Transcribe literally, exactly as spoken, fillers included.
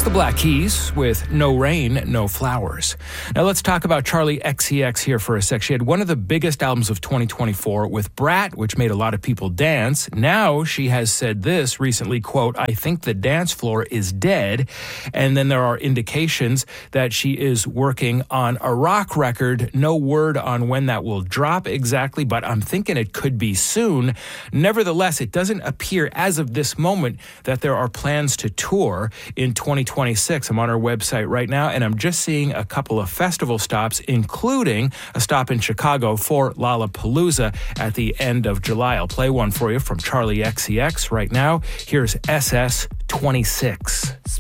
The Black Keys with No Rain, No Flowers. Now let's talk about Charli X C X here for a sec. She had one of the biggest albums of twenty twenty-four with Brat, which made a lot of people dance. Now she has said this recently, quote, "I think the dance floor is dead." And then there are indications that she is working on a rock record. No word on when that will drop exactly, but I'm thinking it could be soon. Nevertheless, it doesn't appear as of this moment that there are plans to tour in twenty twenty-six. I'm on our website right now, and I'm just seeing a couple of festival stops, including a stop in Chicago for Lollapalooza at the end of July. I'll play one for you from Charli X C X right now. Here's S S twenty-six.